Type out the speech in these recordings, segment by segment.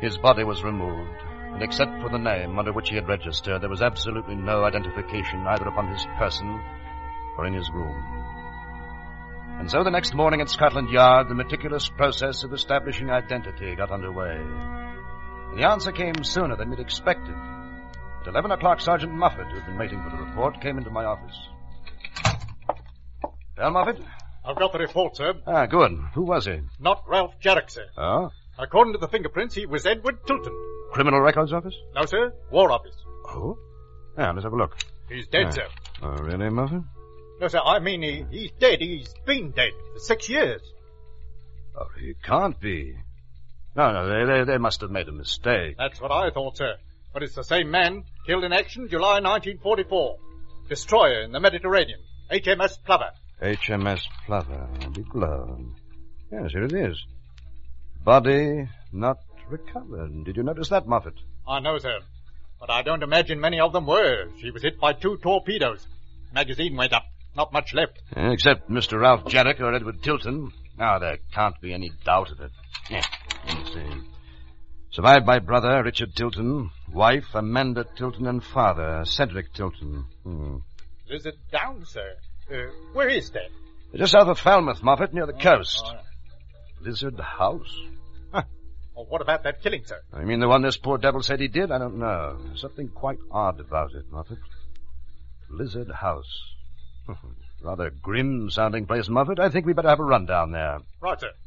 His body was removed, and except for the name under which he had registered, there was absolutely no identification either upon his person or in his room. And so the next morning at Scotland Yard, the meticulous process of establishing identity got underway. And the answer came sooner than we'd expected. At 11 o'clock, Sergeant Moffat, who had been waiting for the report, came into my office. Well, Moffat? I've got the report, sir. Ah, good. Who was he? Not Ralph Jarrett, sir. Oh? According to the fingerprints, he was Edward Tilton. Criminal Records Office? No, sir. War Office. Oh? Yeah, let's have a look. He's dead, sir. Oh, really, Moffat? No, sir, I mean he's dead. He's been dead for 6 years. Oh, he can't be. No, they must have made a mistake. That's what I thought, sir. But it's the same man, killed in action July 1944. Destroyer in the Mediterranean. HMS Plover. HMS Plover. Big blown. Yes, here it is. Body not recovered. Did you notice that, Moffat? I know, sir. But I don't imagine many of them were. She was hit by 2 torpedoes. Magazine went up. Not much left. Except Mr. Ralph Jarrett or Edward Tilton. Now, there can't be any doubt of it. Let me see. Survived by brother, Richard Tilton, wife, Amanda Tilton, and father, Cedric Tilton. Lizard Down, sir. Where is that? Just south of Falmouth, Moffat, near the coast. Lizard House? Well, what about that killing, sir? You mean the one this poor devil said he did? I don't know. There's something quite odd about it, Moffat. Lizard House. Rather grim-sounding place, Moffat. I think we better have a run down there. Right, sir.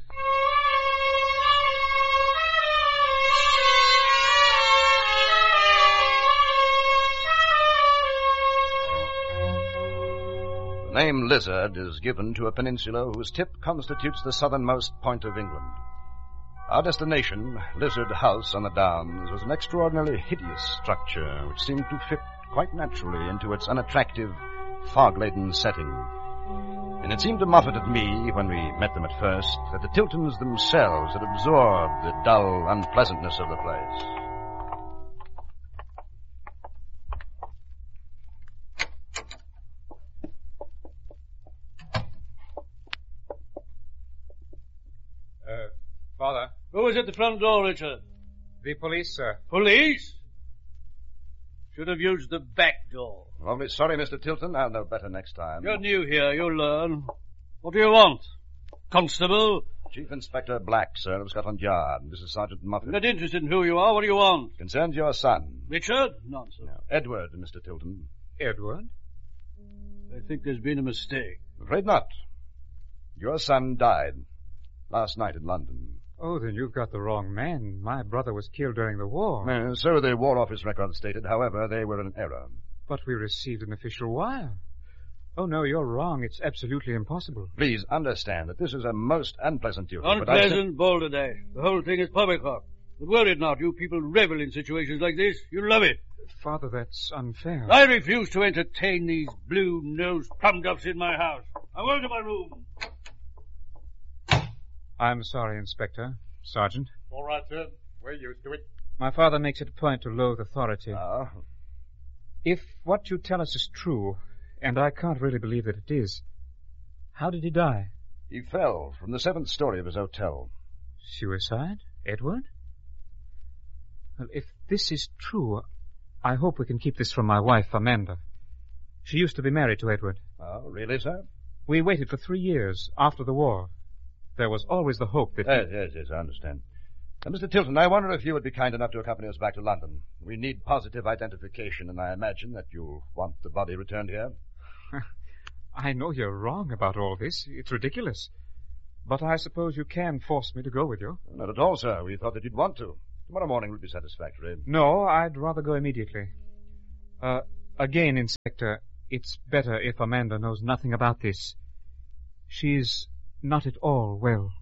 The name Lizard is given to a peninsula whose tip constitutes the southernmost point of England. Our destination, Lizard House on the Downs, was an extraordinarily hideous structure which seemed to fit quite naturally into its unattractive, fog-laden setting. And it seemed to Moffat and me, when we met them at first, that the Tiltons themselves had absorbed the dull unpleasantness of the place. Father. Who is at the front door, Richard? The police, sir. Police? Should have used the back door. Awfully sorry, Mr. Tilton. I'll know better next time. You're new here. You'll learn. What do you want? Constable? Chief Inspector Black, sir, of Scotland Yard. This is Sergeant Moffat. I'm not interested in who you are. What do you want? Concerns your son. Richard? Nonsense. No, Edward, Mr. Tilton. Edward? I think there's been a mistake. Afraid not. Your son died last night in London. Oh, then you've got the wrong man. My brother was killed during the war. So the War Office records stated. However, they were an error. But we received an official wire. Oh, no, you're wrong. It's absolutely impossible. Please understand that this is a most unpleasant duty. Unpleasant, balderdash. The whole thing is poppycock. But worry it not. You people revel in situations like this. You love it. Father, that's unfair. I refuse to entertain these blue-nosed plum-duffs in my house. I go to my room. I'm sorry, Inspector. Sergeant. All right, sir. We're used to it. My father makes it a point to loathe authority. Ah. If what you tell us is true, and I can't really believe that it is, how did he die? He fell from the 7th story of his hotel. Suicide? Edward? Well, if this is true, I hope we can keep this from my wife, Amanda. She used to be married to Edward. Oh, really, sir? We waited for 3 years after the war. There was always the hope that... Yes, I understand. Mr. Tilton, I wonder if you would be kind enough to accompany us back to London. We need positive identification, and I imagine that you'll want the body returned here. I know you're wrong about all this. It's ridiculous. But I suppose you can force me to go with you. Not at all, sir. We thought that you'd want to. Tomorrow morning will be satisfactory. No, I'd rather go immediately. Again, Inspector, it's better if Amanda knows nothing about this. She's not at all well.